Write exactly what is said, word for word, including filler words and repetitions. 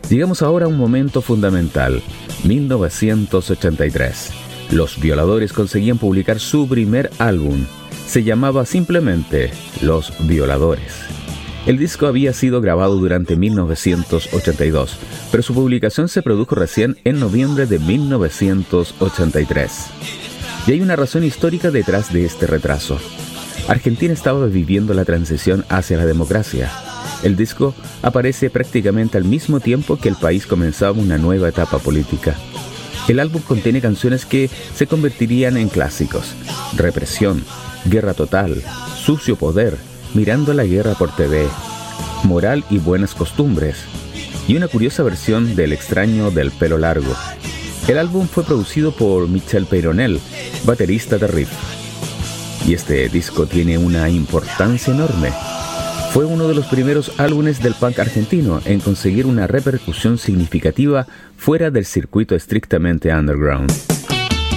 Llegamos ahora a un momento fundamental, mil novecientos ochenta y tres. Los Violadores conseguían publicar su primer álbum. Se llamaba simplemente Los Violadores. El disco había sido grabado durante mil novecientos ochenta y dos, pero su publicación se produjo recién en noviembre de mil novecientos ochenta y tres. Y hay una razón histórica detrás de este retraso. Argentina estaba viviendo la transición hacia la democracia. El disco aparece prácticamente al mismo tiempo que el país comenzaba una nueva etapa política. El álbum contiene canciones que se convertirían en clásicos: Represión, Guerra Total, Sucio Poder, Mirando la Guerra por T V, Moral y Buenas Costumbres, y una curiosa versión del Extraño del Pelo Largo. El álbum fue producido por Michel Peyronel, baterista de Riff. Y este disco tiene una importancia enorme. Fue uno de los primeros álbumes del punk argentino en conseguir una repercusión significativa fuera del circuito estrictamente underground.